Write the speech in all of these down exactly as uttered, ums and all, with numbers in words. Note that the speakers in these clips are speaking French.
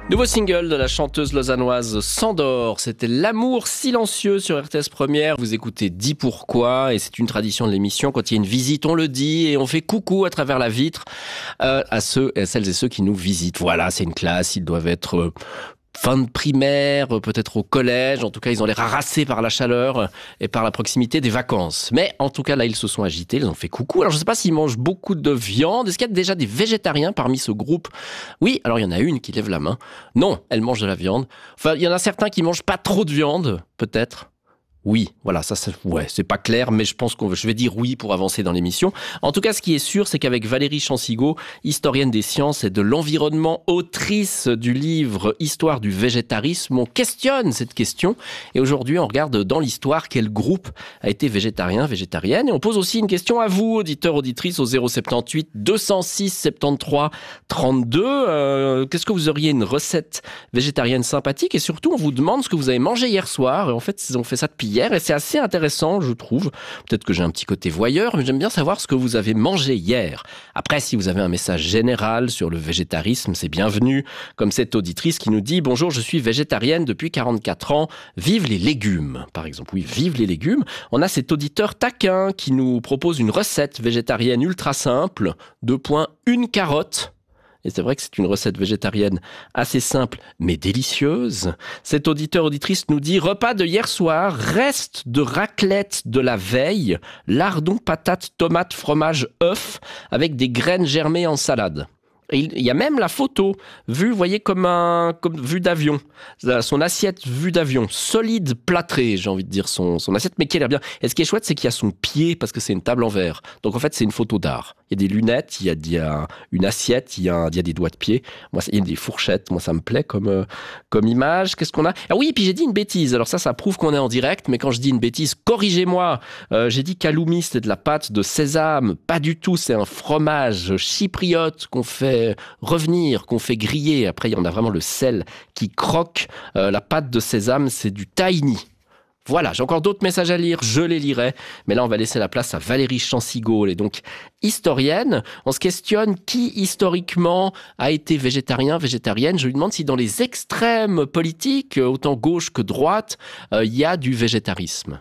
Nouveau single de la chanteuse lausannoise Sandor, c'était L'amour silencieux sur R T S Première. Vous écoutez Dis pourquoi, et c'est une tradition de l'émission. Quand il y a une visite, on le dit et on fait coucou à travers la vitre euh, à ceux et à celles et ceux qui nous visitent. Voilà, c'est une classe, ils doivent être euh, fin de primaire, peut-être au collège. En tout cas, ils ont l'air harassés par la chaleur et par la proximité des vacances. Mais en tout cas, là, ils se sont agités, ils ont fait coucou. Alors, je ne sais pas s'ils mangent beaucoup de viande. Est-ce qu'il y a déjà des végétariens parmi ce groupe ? Oui, alors il y en a une qui lève la main. Non, elle mange de la viande. Enfin, il y en a certains qui mangent pas trop de viande, peut-être. Oui, voilà, ça, c'est, ouais, c'est pas clair, mais je pense que je vais dire oui pour avancer dans l'émission. En tout cas, ce qui est sûr, c'est qu'avec Valérie Chansigaud, historienne des sciences et de l'environnement, autrice du livre Histoire du végétarisme, on questionne cette question. Et aujourd'hui, on regarde dans l'histoire quel groupe a été végétarien, végétarienne. Et on pose aussi une question à vous, auditeurs, auditrices, au zéro soixante-dix-huit deux cent six soixante-treize trente-deux. Euh, qu'est-ce que vous auriez une recette végétarienne sympathique? Et surtout, on vous demande ce que vous avez mangé hier soir. Et en fait, on fait ça depuis hier et c'est assez intéressant, je trouve. Peut-être que j'ai un petit côté voyeur, mais j'aime bien savoir ce que vous avez mangé hier. Après, si vous avez un message général sur le végétarisme, c'est bienvenu. Comme cette auditrice qui nous dit « Bonjour, je suis végétarienne depuis quarante-quatre ans. Vive les légumes !» Par exemple, oui, vive les légumes. On a cet auditeur taquin qui nous propose une recette végétarienne ultra simple. Deux points, une carotte. Et c'est vrai que c'est une recette végétarienne assez simple, mais délicieuse. Cet auditeur-auditrice nous dit « Repas de hier soir, reste de raclette de la veille, lardons, patates, tomates, fromage, œufs, avec des graines germées en salade. » Et il y a même la photo, vue, vous voyez, comme un comme vue d'avion. Son assiette vue d'avion, solide, plâtrée, j'ai envie de dire, son, son assiette, mais qui a l'air bien. Et ce qui est chouette, c'est qu'il y a son pied, parce que c'est une table en verre. Donc en fait, c'est une photo d'art. Il y a des lunettes, il y a, il y a une assiette, il y a, il y a des doigts de pied. Moi, il y a des fourchettes. Moi, ça me plaît comme, euh, comme image. Qu'est-ce qu'on a ? Ah oui, et puis j'ai dit une bêtise. Alors ça, ça prouve qu'on est en direct, mais quand je dis une bêtise, corrigez-moi. Euh, j'ai dit qu'halloumi, c'était de la pâte de sésame. Pas du tout, c'est un fromage chypriote qu'on fait revenir, qu'on fait griller. Après, il y en a vraiment le sel qui croque. Euh, la pâte de sésame, c'est du tahini. Voilà, j'ai encore d'autres messages à lire, je les lirai. Mais là, on va laisser la place à Valérie Chansigaud. Elle est donc historienne. On se questionne qui, historiquement, a été végétarien, végétarienne. Je lui demande si dans les extrêmes politiques, autant gauche que droite, euh, il y a du végétarisme.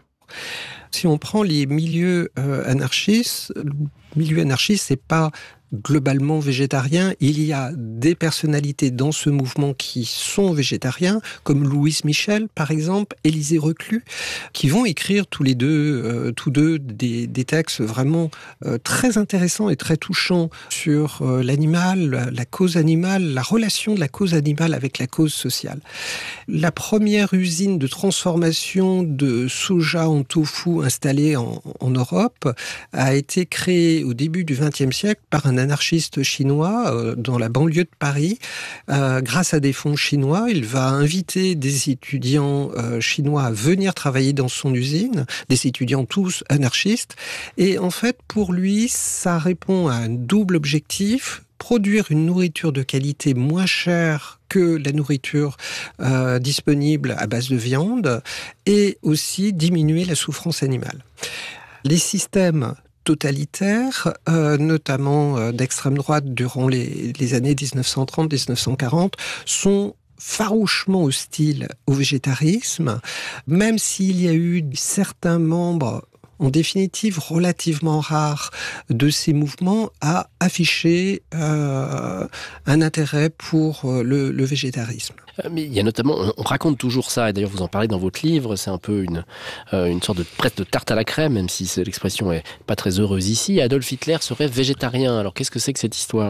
Si on prend les milieux euh, anarchistes, le milieu anarchiste, c'est pas globalement végétarien. Il y a des personnalités dans ce mouvement qui sont végétariens, comme Louise Michel, par exemple, Élisée Reclus, qui vont écrire tous les deux, euh, tous deux des, des textes vraiment euh, très intéressants et très touchants sur euh, l'animal, la, la cause animale, la relation de la cause animale avec la cause sociale. La première usine de transformation de soja en tofu installée en, en Europe a été créée au début du vingtième siècle par un anarchiste chinois euh, dans la banlieue de Paris. Euh, grâce à des fonds chinois, il va inviter des étudiants euh, chinois à venir travailler dans son usine, des étudiants tous anarchistes. Et en fait, pour lui, ça répond à un double objectif: produire une nourriture de qualité moins chère que la nourriture euh, disponible à base de viande, et aussi diminuer la souffrance animale. Les systèmes totalitaires, euh, notamment euh, d'extrême droite durant les, les années dix-neuf cent trente à dix-neuf cent quarante, sont farouchement hostiles au végétarisme, même s'il y a eu certains membres, en définitive relativement rares, de ces mouvements à afficher euh, un intérêt pour le, le végétarisme. Mais il y a notamment, on raconte toujours ça, et d'ailleurs vous en parlez dans votre livre, c'est un peu une, euh, une sorte de presque de tarte à la crème, même si l'expression est pas très heureuse ici. Adolf Hitler serait végétarien. Alors qu'est-ce que c'est que cette histoire ?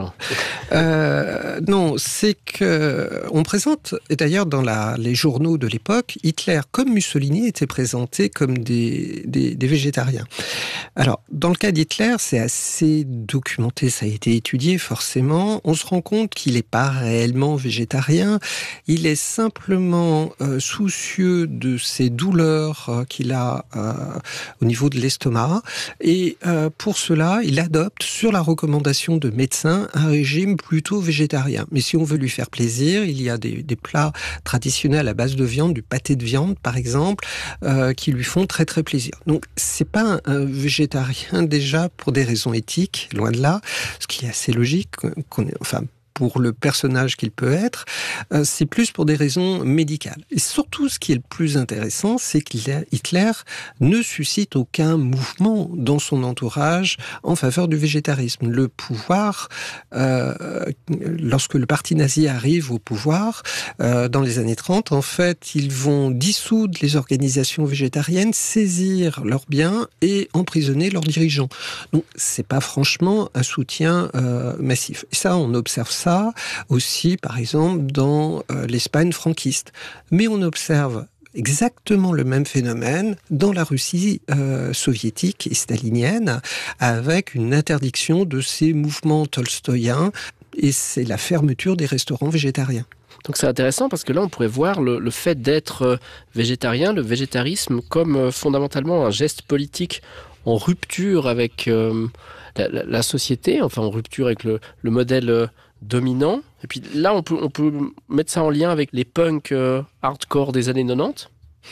euh, Non, c'est que on présente, et d'ailleurs dans la, les journaux de l'époque, Hitler comme Mussolini étaient présentés comme des, des, des végétariens. Alors dans le cas d'Hitler, c'est assez documenté, ça a été étudié forcément. On se rend compte qu'il n'est pas réellement végétarien. Il est simplement euh, soucieux de ses douleurs euh, qu'il a euh, au niveau de l'estomac. Et euh, pour cela, il adopte, sur la recommandation de médecins, un régime plutôt végétarien. Mais si on veut lui faire plaisir, il y a des, des plats traditionnels à base de viande, du pâté de viande par exemple, euh, qui lui font très très plaisir. Donc c'est pas un, un végétarien déjà pour des raisons éthiques, loin de là, ce qui est assez logique. Qu'on est, enfin, pour le personnage qu'il peut être, euh, c'est plus pour des raisons médicales. Et surtout, ce qui est le plus intéressant, c'est que Hitler ne suscite aucun mouvement dans son entourage en faveur du végétarisme. Le pouvoir, euh, lorsque le parti nazi arrive au pouvoir, euh, dans les années trente, en fait, ils vont dissoudre les organisations végétariennes, saisir leurs biens et emprisonner leurs dirigeants. Donc, c'est pas franchement un soutien euh, massif. Et ça, on observe ça aussi, par exemple, dans euh, l'Espagne franquiste. Mais on observe exactement le même phénomène dans la Russie euh, soviétique et stalinienne, avec une interdiction de ces mouvements tolstoïens, et c'est la fermeture des restaurants végétariens. Donc c'est intéressant parce que là on pourrait voir le, le fait d'être végétarien, le végétarisme, comme euh, fondamentalement un geste politique en rupture avec euh, la, la, la société, enfin en rupture avec le, le modèle euh, dominant. Et puis là, on peut, on peut mettre ça en lien avec les punks euh, hardcore des années quatre-vingt-dix.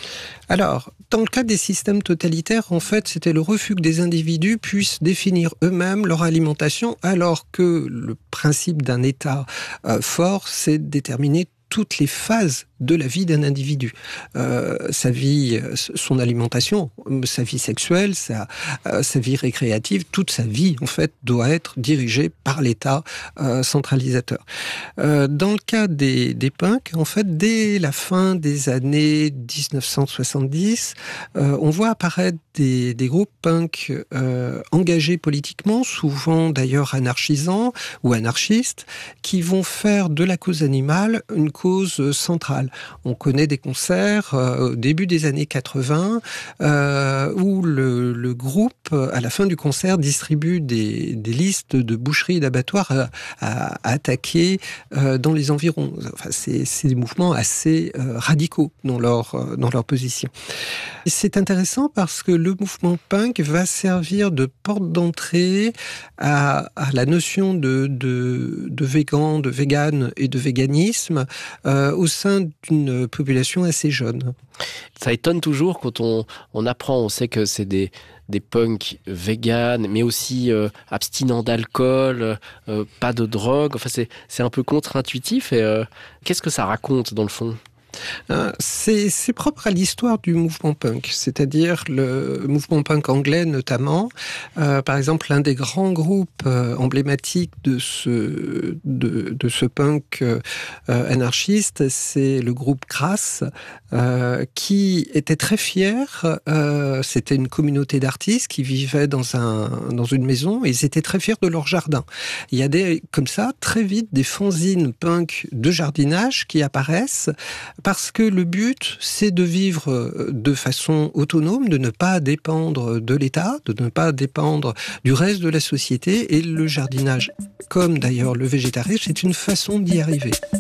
Alors, dans le cas des systèmes totalitaires, en fait, c'était le refus que des individus puissent définir eux-mêmes leur alimentation, alors que le principe d'un État euh, fort, c'est de déterminer toutes les phases de la vie d'un individu. Euh, sa vie, son alimentation, sa vie sexuelle, sa, euh, sa vie récréative, toute sa vie, en fait, doit être dirigée par l'État euh, centralisateur. Euh, dans le cas des, des punks, en fait, dès la fin des années dix-neuf cent soixante-dix, euh, on voit apparaître des, des groupes punks euh, engagés politiquement, souvent d'ailleurs anarchisants ou anarchistes, qui vont faire de la cause animale une cause centrale. On connaît des concerts euh, au début des années quatre-vingts euh, où le, le groupe, à la fin du concert, distribue des, des listes de boucheries et d'abattoirs à, à, à attaquer euh, dans les environs. Enfin, c'est, c'est des mouvements assez euh, radicaux dans leur, euh, dans leur position. Et c'est intéressant parce que le mouvement punk va servir de porte d'entrée à, à la notion de, de, de végan, de vegan et de véganisme euh, au sein d'une population assez jeune. Ça étonne toujours quand on, on apprend, on sait que c'est des, des punks véganes, mais aussi euh, abstinents d'alcool, euh, pas de drogue. Enfin, c'est, c'est un peu contre-intuitif. Et, euh, qu'est-ce que ça raconte dans le fond ? C'est, c'est propre à l'histoire du mouvement punk, c'est-à-dire le mouvement punk anglais notamment. Euh, par exemple, l'un des grands groupes euh, emblématiques de ce, de, de ce punk euh, anarchiste, c'est le groupe Crass, euh, qui était très fier. Euh, c'était une communauté d'artistes qui vivaient dans, un, dans une maison et ils étaient très fiers de leur jardin. Il y a des, comme ça, très vite, des fanzines punk de jardinage qui apparaissent parce que le but, c'est de vivre de façon autonome, de ne pas dépendre de l'État, de ne pas dépendre du reste de la société. Et le jardinage, comme d'ailleurs le végétarisme, c'est une façon d'y arriver.